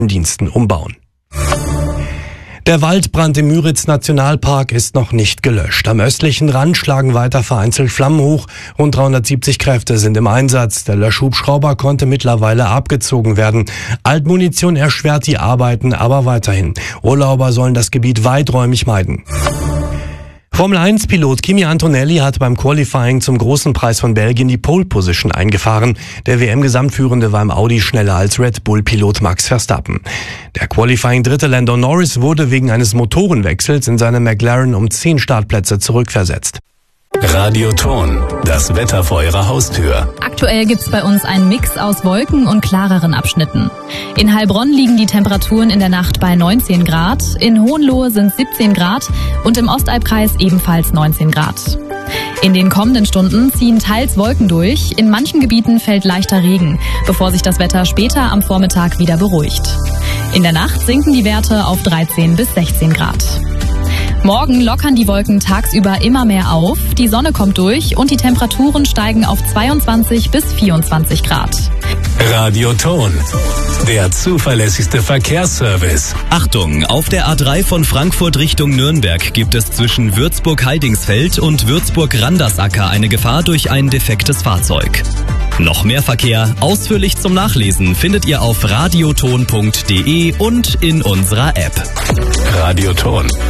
Diensten umbauen. Der Waldbrand im Müritz-Nationalpark ist noch nicht gelöscht. Am östlichen Rand schlagen weiter vereinzelt Flammen hoch. Rund 370 Kräfte sind im Einsatz. Der Löschhubschrauber konnte mittlerweile abgezogen werden. Altmunition erschwert die Arbeiten aber weiterhin. Urlauber sollen das Gebiet weiträumig meiden. Formel-1-Pilot Kimi Antonelli hat beim Qualifying zum Großen Preis von Belgien die Pole-Position eingefahren. Der WM-Gesamtführende war im Audi schneller als Red Bull-Pilot Max Verstappen. Der Qualifying-Dritte Lando Norris wurde wegen eines Motorenwechsels in seinem McLaren um 10 Startplätze zurückversetzt. Radioton, das Wetter vor Ihrer Haustür. Aktuell gibt's bei uns einen Mix aus Wolken und klareren Abschnitten. In Heilbronn liegen die Temperaturen in der Nacht bei 19 Grad, in Hohenlohe sind 17 Grad und im Ostalbkreis ebenfalls 19 Grad. In den kommenden Stunden ziehen teils Wolken durch, in manchen Gebieten fällt leichter Regen, bevor sich das Wetter später am Vormittag wieder beruhigt. In der Nacht sinken die Werte auf 13 bis 16 Grad. Morgen lockern die Wolken tagsüber immer mehr auf, die Sonne kommt durch und die Temperaturen steigen auf 22 bis 24 Grad. Radioton, der zuverlässigste Verkehrsservice. Achtung, auf der A3 von Frankfurt Richtung Nürnberg gibt es zwischen Würzburg-Heidingsfeld und Würzburg-Randersacker eine Gefahr durch ein defektes Fahrzeug. Noch mehr Verkehr, ausführlich zum Nachlesen, findet ihr auf radioton.de und in unserer App. Radioton,